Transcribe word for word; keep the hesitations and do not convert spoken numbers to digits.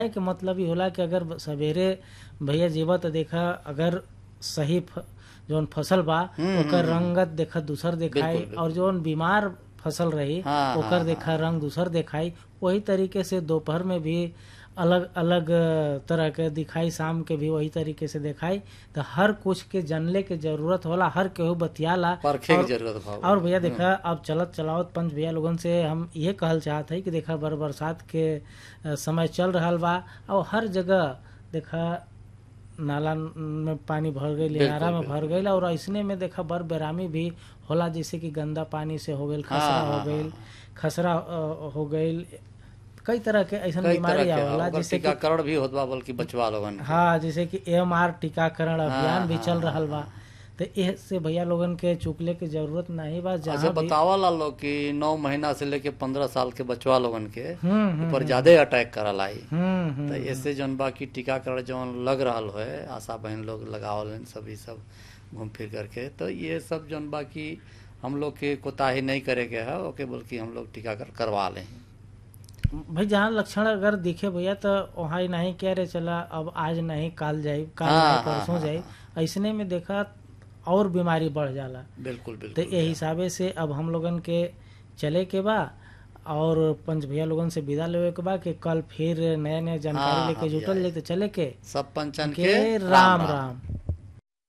के मतलब ही होला कि अगर सवेरे भैया जेबा तो देखा अगर सही फ, जौन फसल बा हम्म, ओकर हम्म, रंगत देखा दूसर दिखाई, बिल्कुल और बिल्कुल। जौन बीमार फसल रही हाँ ओकर हाँ देखा हाँ रंग दूसर दिखाई। वही तरीके से दोपहर में भी अलग अलग तरह के दिखाई, शाम के भी वही तरीके से दिखाई। तो हर कुछ के जानले के जरूरत होला, हर केहू बतियाला। परखे की और जरूरत भाव और भैया हम्म, देखा अब चलत चलावत पंच भैया लोगन से हम ये कहल चाहत है कि देखा बर बरसात के अ, समय चल रहा बा और हर जगह देखा नाला में पानी भर गई, इनारा बिल्कुल में भर बिल्कुल। गई, और ऐसने में देखा बर बेरामी भी होला, जैसे कि गंदा पानी से हो गई, खसरा हाँ हो हाँ हाँ गई, हाँ। खसरा अ, हो गई, कई तरह के ऐसा कई तरह बीमारी के है, आवला ओकर जैसे कि टीकाकरण भी होत बा बल्कि बचवा लोगन के। हाँ, जैसे कि एम आर टीकाकरण हाँ अभियान भी हाँ चल हाँ रहल बा। हाँ। तो एह से भैया लोगन के चुकले की जरूरत नहीं बा, अच्छा जहाँ भी। बतावा ला लो कि नौ महीना से लेके पंद्रह साल के बचवा लोगन के हम्म हम्म ऊपर हम्म ज्यादा अटैक करल आई। हम्म तो हम्म हम्म ऐसे जौन बा की टीकाकरण जौन लग रहा है, आशा बहन लोग लगावल हैं सभी सब घूम फिर करके। तो ये सब जौन बा की हम लोग के कोताही नहीं करे के है, ओके बल्कि हम लोग टीकाकरण करवा लें। भाई जहाँ लक्षण अगर दिखे भैया तो वहाँ ही नहीं कह रहे चला अब आज नहीं काल जाए, काल नहीं हाँ हाँ परसों हाँ जाए। हाँ। ऐसने में देखा और बीमारी बढ़ जाला। बिल्कुल तो बिल्कुल ये भैया। हिसाबे से अब हम लोगन के चले के बा, और पंच भैया लोगन से विदा लेवे के बा कि कल फिर नया नया जानकारी हाँ हाँ लेके भैया। जुटल जाए। तो चले के सब पंचन के के राम राम राम। राम।